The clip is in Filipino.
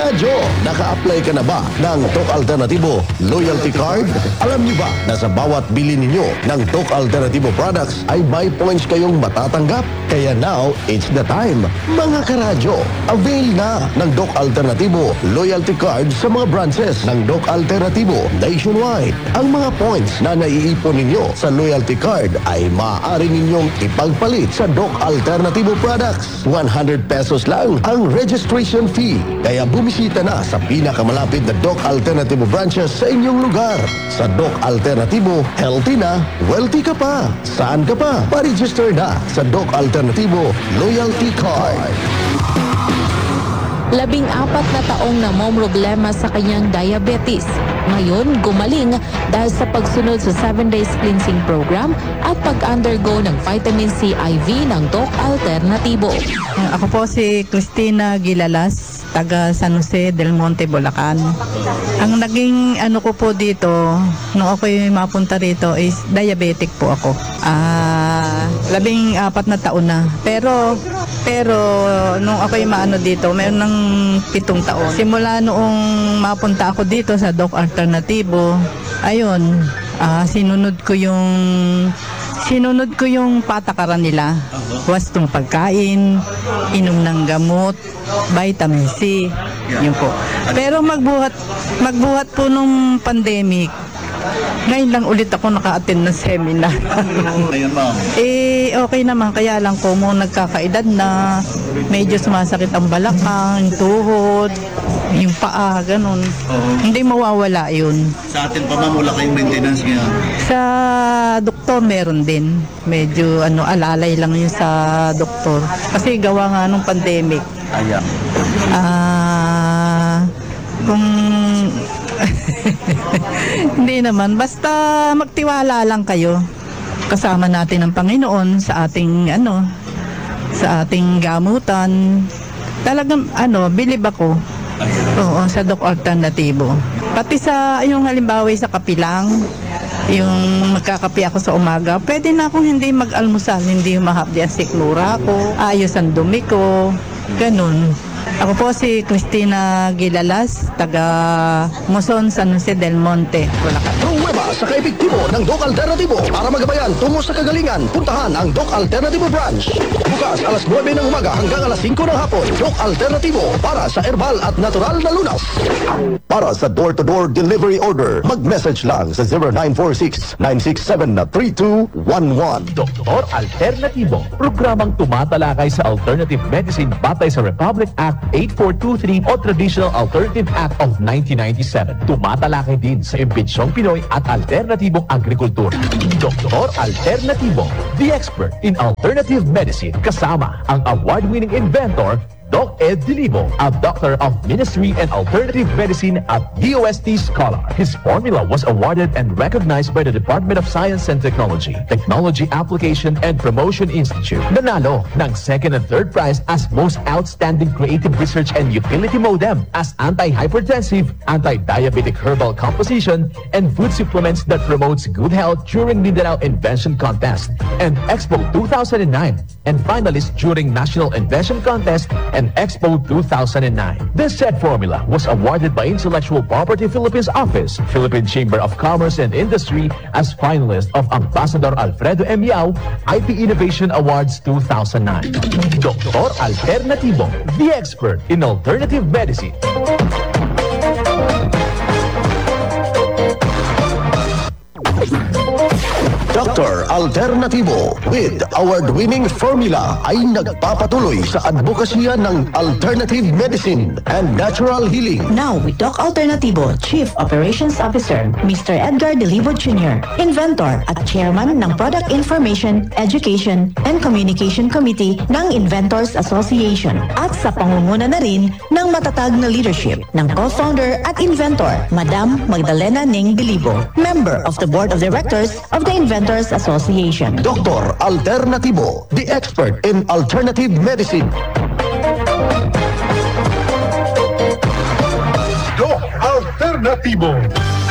karadyo, naka-apply ka na ba ng Tok Alternatibo Loyalty Card? Alam niyo ba na sa bawat bili ninyo ng Tok Alternatibo products ay may points kayong matatanggap? Kaya now, it's the time. Mga karadyo, avail na ng Tok Alternatibo Loyalty Card sa mga branches ng Tok Alternatibo nationwide. Ang mga points na naiipon ninyo sa loyalty card ay maaari ninyong ipagpalit sa Tok Alternatibo products. 100 pesos lang ang registration fee. Kaya bumisita na sa pinakamalapit na Tok Alternatibo branches sa inyong lugar. Sa Tok Alternatibo, healthy na, wealthy ka pa. Saan ka pa? Pa-register na sa Tok Alternatibo Loyalty Card. 14 na taong namomroblema sa kanyang diabetes. Ngayon, gumaling dahil sa pagsunod sa 7 days cleansing program at pag-undergo ng vitamin C IV ng Tok Alternatibo. Ako po si Cristina Gilalas, taga San Jose del Monte, Bulacan. Ang naging ano ko po dito, nung ako'y mapunta rito is diabetic po ako. 14 na taon na. Pero nung ako'y maano dito, mayroon ng 7 taon. Simula noong mapunta ako dito sa Tok Alternatibo, ayun, sinunod ko yung patakaran nila. Wastong pagkain, inom ng gamot, vitamin C, yun po. Pero magbuhat po nung pandemic, ngayon lang ulit ako naka-attend ng seminar. Okay naman, kaya lang ko mo nagkakaedad na, medyo sumasakit ang balakang, yung tuhod, yung paa, ganun. Hindi mawawala yun. Sa atin pa ma'am, wala kayong maintenance ngayon? Sa doktor meron din. Medyo alalay lang yun sa doktor. Kasi gawa nga nung pandemic. Ayan. Kung hindi naman, basta magtiwala lang kayo. Kasama natin ang Panginoon sa ating sa ating gamutan. Talagang bilib ako. Oo, sa Tok Alternatibo. Pati sa yung halimbawa sa kapilang, yung magkakape ako sa umaga, pwede na akong hindi mag-almusal, hindi humahapdi ang siklura ko, ayos ang dumi ko, ganun. Ako po si Cristina Gilalas, taga Muson, San Jose del Monte, Bulacan. Pruweba sa kaepektibo ng Tok Alternatibo para magabayan tungo sa kagalingan. Puntahan ang Tok Alternatibo branch. Bukas alas 9 ng umaga hanggang alas 5 ng hapon. Tok Alternatibo para sa herbal at natural na lunas. Para sa door-to-door delivery order, mag-message lang sa 0946-967-3211. Doktor Alternatibo, programang tumatalakay sa alternative medicine batay sa Republic Act 8423 o Traditional Alternative Act of 1997. Tumatalakay din sa imbitsyong Pinoy at alternatibong agrikultura. Doktor Alternatibo, the expert in alternative medicine, kasama ang award-winning inventor Doc Ed Dilibo, a doctor of ministry and alternative medicine at DOST Scholar. His formula was awarded and recognized by the Department of Science and Technology, Technology Application and Promotion Institute. Nanalo ng second and third prize as Most Outstanding Creative Research and Utility Modem as anti-hypertensive, anti-diabetic herbal composition, and food supplements that promotes good health during Mindanao Invention Contest and Expo 2009, and finalist during National Invention Contest and Expo 2009. This said formula was awarded by Intellectual Property Philippines Office, Philippine Chamber of Commerce and Industry as finalist of Ambassador Alfredo M. Yao IP Innovation Awards 2009. Doktor Alternatibo, the expert in alternative medicine. Dr. Alternatibo with award-winning formula ay nagpapatuloy sa advokasya ng alternative medicine and natural healing. Now with Doc Alternatibo, Chief Operations Officer, Mr. Edgar Delibo Jr., Inventor at Chairman ng Product Information, Education and Communication Committee ng Inventors Association at sa pangunguna na rin ng matatag na leadership ng co-founder at inventor, Madam Magdalena Ning Delibo, member of the Board of Directors of the Inventors Association. Dr. Alternatibo, the expert in alternative medicine. Doc Alternatibo.